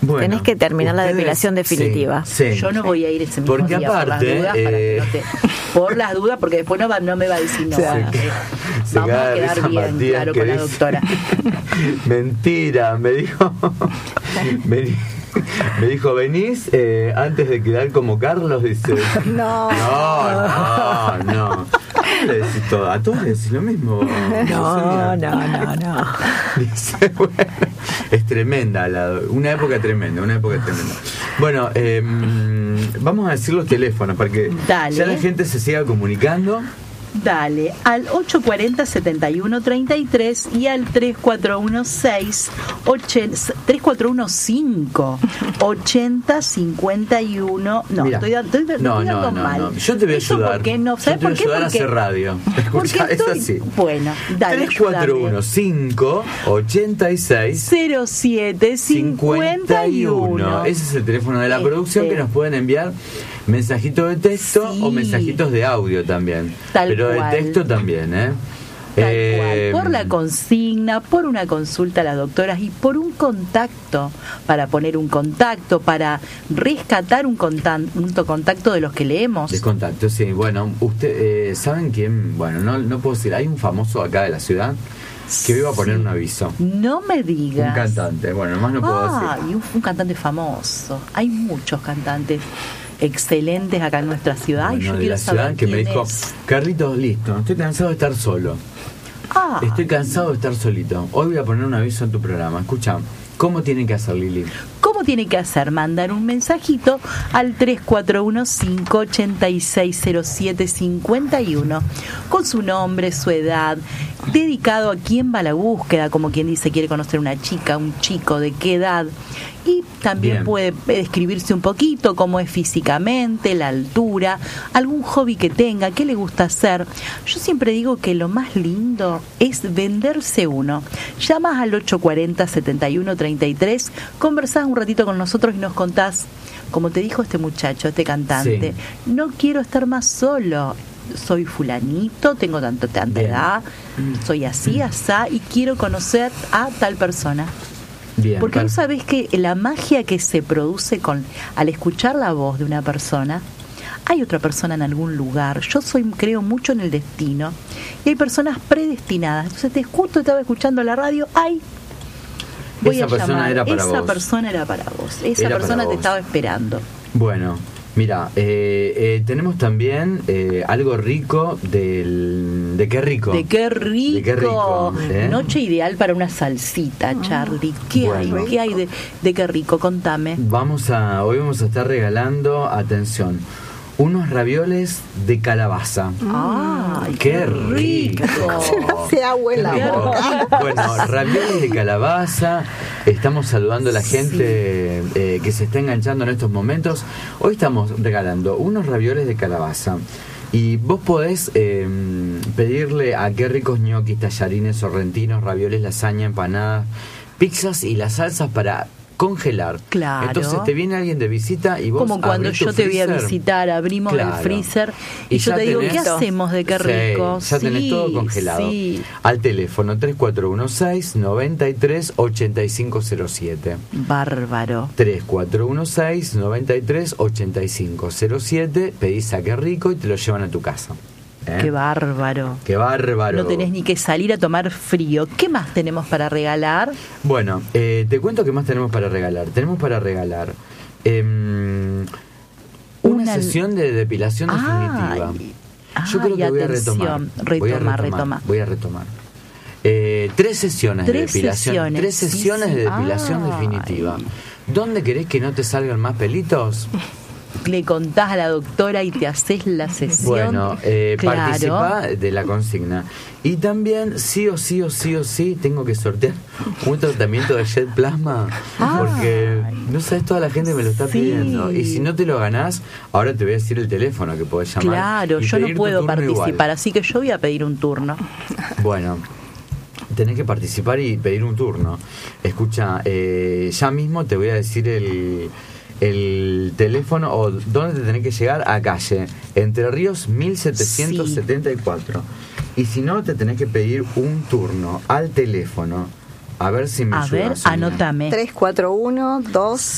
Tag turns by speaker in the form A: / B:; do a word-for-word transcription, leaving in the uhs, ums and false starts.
A: Bueno,
B: tenés que terminar
A: ustedes,
B: la depilación definitiva.
A: Sí, sí.
C: Yo no voy a ir ese mismo
A: Porque
C: día
A: aparte,
C: por las dudas,
A: eh...
C: para que no te, por las dudas, porque después no, va, no me va a decir no.
A: Se,
C: eh,
A: se
C: vamos a quedar
A: risa
C: bien,
A: Matías,
C: claro,
A: que
C: con la
A: dice,
C: doctora.
A: Mentira, me dijo. me, me dijo, venís eh, antes de quedar como Carlos, dice.
B: No.
A: No, no, no. Le decís todo, a todos le decís lo mismo.
B: No, no, no, no.
A: Dice, bueno, es tremenda, la, una época tremenda, una época tremenda. Bueno, eh, vamos a decir los teléfonos para que
C: Dale.
A: ya la gente se siga comunicando.
C: Dale, al ocho cuatro cero, setenta y uno treinta y tres y al tres cuatro uno seis, tres cuatro uno cinco, ochenta cincuenta y uno. No,
A: Mira,
C: estoy, estoy, estoy
A: no,
C: dando
A: no, no,
C: mal.
A: no. Yo te voy a
C: ¿Eso
A: ayudar.
C: ¿Por qué no?
A: Yo
C: ¿Sabes
A: te voy
C: por
A: a
C: qué?
A: ayudar a
C: Porque,
A: hacer radio. Escucha,
C: porque
A: es
C: estoy,
A: así.
C: Bueno, dale,
A: tres cuatro uno cinco, ochenta y seis,
C: cero siete cincuenta y uno.
A: Ese es el teléfono de la
C: Este.
A: producción, que nos pueden enviar mensajitos de texto
C: Sí.
A: o mensajitos de audio también.
C: Tal
A: Pero
C: cual.
A: de texto también, ¿eh?
C: Tal
A: Eh,
C: cual, por la consigna, por una consulta a las doctoras y por un contacto, para poner un contacto, para rescatar un, contan- un contacto de los que leemos.
A: De contacto, sí. Bueno, usted, eh, ¿saben quién? Bueno, no, no puedo decir. Hay un famoso acá de la ciudad que iba a poner
C: Sí.
A: un aviso.
C: No me digas.
A: Un cantante. Bueno, más no puedo
C: Ah,
A: decir.
C: y un, un cantante famoso. Hay muchos cantantes excelentes acá en nuestra ciudad. y
A: Bueno,
C: yo
A: de
C: quiero
A: la
C: saber
A: ciudad que me
C: quién
A: dijo,
C: es.
A: Carlitos, listo, estoy cansado de estar solo.
C: Ah,
A: Estoy cansado de estar solito. Hoy voy a poner un aviso en tu programa. Escucha, ¿cómo tienen que hacer, Lili?
C: ¿cómo tiene que hacer? Mandar un mensajito al tres cuatro uno cinco, ochenta y seis, cero siete cincuenta y uno con su nombre, su edad, dedicado a quién va a la búsqueda, como quien dice quiere conocer una chica, un chico, de qué edad. Y también
A: Bien.
C: puede describirse un poquito cómo es físicamente, la altura, algún hobby que tenga, qué le gusta hacer. Yo siempre digo que lo más lindo es venderse uno. Llamas al ocho cuatro cero, setenta y uno treinta y tres, conversás un ratito con nosotros y nos contás, como te dijo este muchacho, este cantante,
A: Sí.
C: no quiero estar más solo. Soy fulanito, tengo tanto tanta
A: Bien.
C: edad, soy así, asá, y quiero conocer a tal persona.
A: Bien.
C: Porque
A: per-
C: vos sabés que la magia que se produce con al escuchar la voz de una persona, hay otra persona en algún lugar. Yo soy creo mucho en el destino y hay personas predestinadas. Entonces te escucho, estaba escuchando la radio, ay, voy
A: Esa
C: a
A: persona
C: llamar.
A: era para
C: Esa
A: vos.
C: persona era para vos. Esa
A: Era para
C: persona te
A: vos.
C: estaba esperando.
A: Bueno, mira, eh, eh, tenemos también eh, algo rico del... ¿De qué rico?
C: De qué rico.
A: ¿De qué rico? ¿Eh?
C: Noche ideal para una salsita, Charlie. ¿Qué
A: Bueno.
C: hay? ¿Qué hay de, de qué rico? Contame.
A: Vamos a, hoy vamos a estar regalando, atención, unos ravioles de calabaza.
C: ¡Ay,
A: ¡Qué rico!
B: Se abuela.
A: Qué rico. Bueno, ravioles de calabaza. Estamos saludando a la gente eh, que se está enganchando en estos momentos. Hoy estamos regalando unos ravioles de calabaza. Y vos podés eh, pedirle a qué ricos ñoquis, tallarines, sorrentinos, ravioles, lasaña, empanadas, pizzas y las salsas para congelar.
C: Claro.
A: Entonces te viene alguien de visita y vos
C: Como cuando
A: abrís tu
C: yo te voy a
A: freezer.
C: visitar, abrimos
A: Claro.
C: el freezer y,
A: Y
C: yo
A: ya
C: te digo,
A: tenés-
C: ¿qué hacemos de qué
A: Sí,
C: rico?
A: ya tenés
C: Sí,
A: todo congelado.
C: sí.
A: Al teléfono tres cuatro uno seis, nueve tres, ocho cinco cero siete.
C: Bárbaro.
A: tres cuatro uno seis, nueve tres, ocho cinco cero siete. Pedís a qué rico y te lo llevan a tu casa. ¿Eh?
C: Qué bárbaro.
A: Qué bárbaro.
C: No tenés ni que salir a tomar frío. ¿Qué más tenemos para regalar?
A: Bueno, eh, te cuento qué más tenemos para regalar. Tenemos para regalar em, una,
C: Una-
A: sesión de depilación definitiva.
C: Ay,
A: Yo creo
C: ay,
A: que voy a
C: atención.
A: retomar.
C: Retoma,
A: voy a retomar.
C: retoma.
A: Voy a retomar. Eh, tres sesiones
C: Tres
A: de depilación.
C: sesiones,
A: Tres
C: sí,
A: sesiones
C: sí.
A: de depilación
C: Ay.
A: definitiva. ¿Dónde querés que no te salgan más pelitos?
C: Le contás a la doctora y te haces la sesión.
A: Bueno, eh,
C: Claro.
A: participa de la consigna. Y también, sí o sí o sí o sí, tengo que sortear un tratamiento de jet plasma. Porque no sabes, toda la gente me lo está
C: Sí.
A: pidiendo. Y si no te lo ganás, ahora te voy a decir el teléfono que podés llamar.
C: Claro,
A: y
C: yo no
A: pedir tu
C: puedo
A: turno
C: participar,
A: igual.
C: así que yo voy a pedir un turno.
A: Bueno, tenés que participar y pedir un turno. Escucha, eh, ya mismo te voy a decir el, el teléfono o dónde te tenés que llegar a calle Entre Ríos mil setecientos setenta y cuatro. Y si no, te tenés que pedir un turno al teléfono. A ver si me
C: A ver,
A: ayudas, Sonia.
C: anótame.
B: tres cuatro uno dos